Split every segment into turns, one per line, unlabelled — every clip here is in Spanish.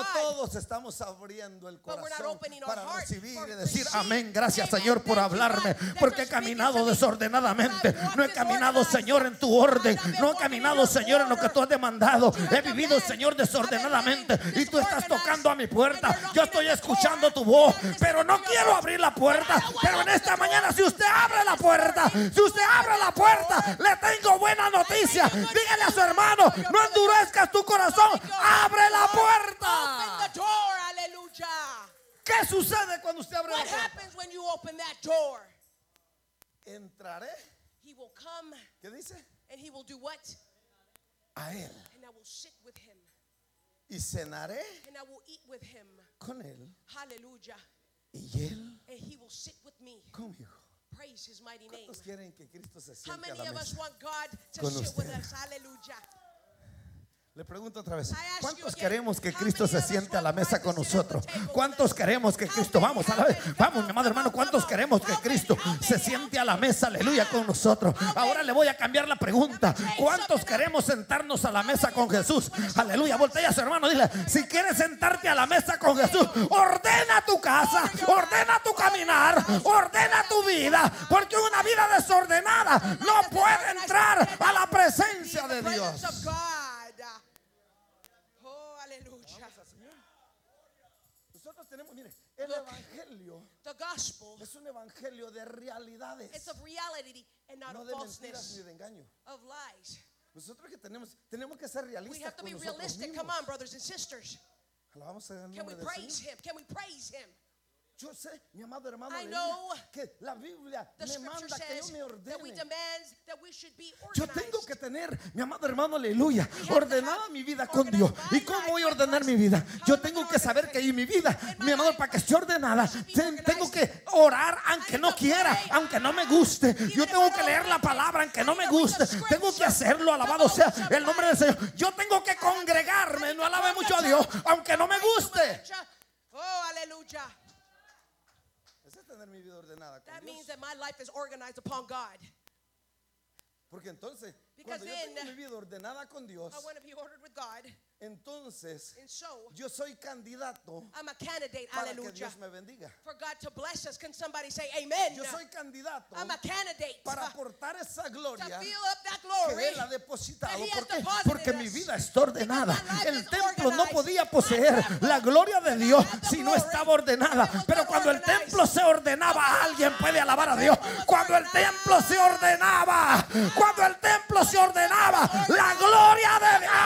todos estamos abriendo el
But we're not
corazón
opening our
para
heart
recibir
for
y decir
receive.
amén, gracias
Amen.
Señor por
Thank you,
hablarme,
God, that
porque he
you're speaking
caminado
to me.
desordenadamente,
I've walked
no he caminado
disorganized.
Señor en tu orden,
I've been
no he
walking in
caminado
your
Señor en lo que
order.
tú has demandado,
You
he
have
vivido
demand.
Señor
I've been
desordenadamente
living
y tú estás
disorganized.
tocando a mi puerta,
And you're
yo
knocking
estoy
at the
escuchando
door.
tu voz,
And I'm
pero
listening
no
to your
quiero
voice.
abrir la puerta,
I don't wanna
pero en
open
esta
the door.
mañana si usted abre la puerta, si usted abre la puerta, le tengo buena noticia, dígale a su hermano, no endurezcas tu corazón, abre la
Open
puerta.
the door. Hallelujah.
¿Qué sucede cuando usted abre la
What
puerta?
happens when you open that door?
Entraré,
He will come
¿qué dice?
and he will do what?
A él
And I will sit with him
y cenaré
and I will eat with him.
con él
Hallelujah.
y él
And he will sit with me.
conmigo.
Praise his mighty name.
¿Cuántos quieren que Cristo se
How
siente a
many
la
of us
mesa?
want God to
Con
sit with
usted.
us? Hallelujah.
Le pregunto otra vez,
I ask
¿cuántos
you again,
queremos que
how
Cristo
many
se
of us
siente a
want
la mesa
Christ
con
to sit at the
nosotros?
table with
¿Cuántos
us?
queremos que
How
Cristo,
many,
vamos a
how
la vez,
many?
vamos
Come
mi
on,
amado
come
hermano,
on,
¿cuántos
come on.
queremos que
How many,
Cristo
how
se
many,
siente a la mesa, aleluya, con nosotros? Ahora le voy a cambiar la pregunta, ¿cuántos queremos sentarnos a la mesa con Jesús? Aleluya, voltea a su hermano, dile, si quieres sentarte a la mesa con Jesús, ordena tu casa, ordena tu caminar, ordena tu vida, porque una vida desordenada no puede entrar a la presencia de Dios.
Presence of God. Oh, hallelujah.
Nosotros tenemos, mire, el
Look.
evangelio
The gospel
es un evangelio de realidades,
is of reality and not
no
of
de mentiras
falseness,
ni de engaño.
of lies.
Nosotros que tenemos que ser
We
realistas
have to
con
be
nosotros
realistic.
mismos.
Come on, brothers and sisters.
Alabamos el
Can we
nombre del
praise
Señor.
him? Can we praise him?
Yo sé, mi amado hermano,
I
aleluya,
know
que la Biblia
The
me
scripture
manda que
says
yo me
that we
ordene.
demand that we should be
Yo
organized.
tengo que tener, mi amado hermano, aleluya,
have to
ordenada
have
mi vida con Dios.
organized my
¿Y cómo
life
voy a
with
ordenar
Christ.
mi vida?
How
Yo
am I
tengo
gonna
que saber
organize
que en mi vida,
In my
mi amado,
life,
para que esté ordenada,
I should be
tengo
organized.
que orar aunque
I
no
need to
quiera,
pray.
aunque no me guste.
Even
Yo
if
tengo
I
que
don't
leer la
like it.
palabra aunque
I
no
need
me
to read
guste.
the
Tengo que
scripture.
hacerlo, alabado
Come
sea
on, somebody.
el nombre del Señor. Yo tengo que congregarme, no alabe mucho a Dios, aunque no me guste.
Oh, hallelujah.
Ese es tener mi vida ordenada con
That
Dios.
means that my life is organized upon God.
Porque entonces,
Because
cuando yo
then,
tengo mi vida ordenada con Dios,
I want to be ordered with God.
entonces
And so,
yo soy candidato
I'm a candidate,
para que
hallelujah,
Dios me bendiga.
for God to bless us. Can somebody say amen?
Yo soy candidato
I'm a candidate
para
to
aportar esa gloria
fill up that
que
glory.
Él ha depositado.
that He has
¿Por qué?
deposited
Porque
in
mi
us.
vida está ordenada.
Because my life
El
is
templo no
organized.
podía
My
poseer
temple
la gloria de
did not
Dios
have the
si no
glory
estaba ordenada.
if it was
Pero
not
cuando el
organized.
templo se ordenaba, alguien puede alabar a Dios. Cuando el templo se ordenaba, cuando el templo se ordenaba, la gloria de Dios,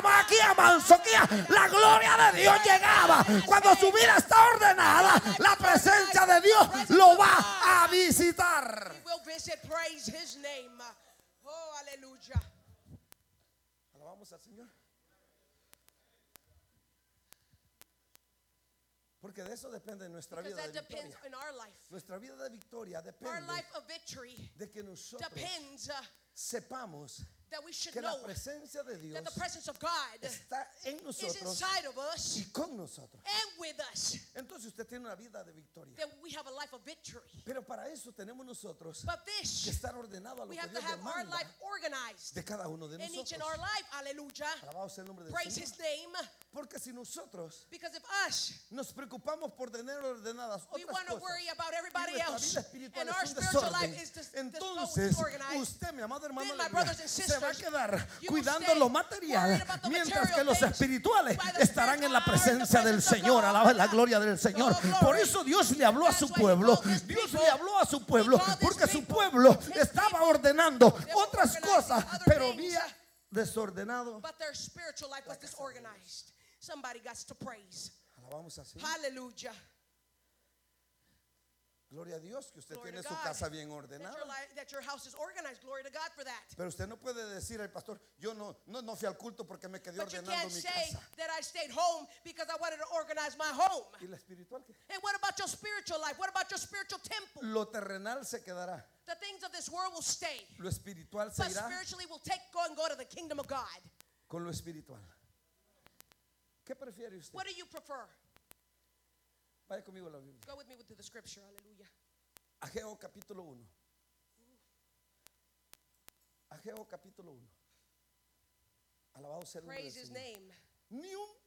la gloria de Dios llegaba. Cuando su vida está ordenada, la presencia de Dios lo va a visitar.
He will visit, praise His name. Oh, hallelujah.
Alabamos al Señor. Porque de eso depende nuestra
Because
vida
that
de
depends
victoria.
in our life.
Nuestra vida de victoria
Our
depende
life of victory
de que nosotros
depends
sepamos
that we should
que la
know
presencia de Dios
that the presence of God
está en
is
nosotros
inside of us
y con nosotros.
and with us.
Entonces usted tiene una vida de victoria.
That we have a life of victory.
Pero para eso tenemos nosotros
But
que
this,
estar ordenado a lo
we
que
have to
Dios
have our
demanda
life organized
de cada uno de
in each and
nosotros.
our life. Hallelujah.
Alabado sea el nombre del
Praise
Señor.
His name.
Porque si nosotros
Because if us,
nos preocupamos por tener ordenadas
we
otras
want to
cosas
worry about
y
everybody
nuestra
else,
vida espiritual
and our
es un
spiritual
desorden,
life is
entonces
disorganized,
usted, mi amado hermano,
then, my
aleluya,
brothers and
se va a
sisters,
quedar
you will
cuidando
stay
lo material,
worried about the
mientras
material
que los
things,
espirituales
while the
estarán en la
spiritual are in the
presencia del
presence of
Señor.
God.
Alaba la gloria del Señor.
Oh, glory.
Por eso Dios le habló a su
That's why he
pueblo.
called his
Dios
people.
le habló a su pueblo
He called his
porque su
people.
pueblo
His
estaba
people.
ordenando
They were
otras
organizing
cosas,
other
pero
things.
había desordenado.
But their spiritual life was disorganized. Somebody got to praise.
Alabamos así.
Hallelujah.
Gloria a Dios que usted
Glory
tiene
to
su
God.
casa bien
That
ordenada.
that your house is organized. Glory to God for that.
Pero usted no puede decir al pastor, yo no fui al culto porque me quedé
But you
ordenando
can't
mi
say
casa.
that I stayed home because I wanted to organize my home.
¿Y la espiritual qué?
And what about your spiritual life? What about your spiritual temple?
Lo terrenal se quedará,
The things of this world will stay.
lo espiritual se
But
irá
spiritually will go and go to the kingdom of God.
con lo espiritual. ¿Qué prefiere usted?
What do you prefer?
Vaya conmigo a la Biblia.
Go with me to the scripture. Hallelujah.
Ageo capítulo 1. Ageo capítulo 1. Alabado sea el nombre del
Praise His
Señor.
name.
Ni un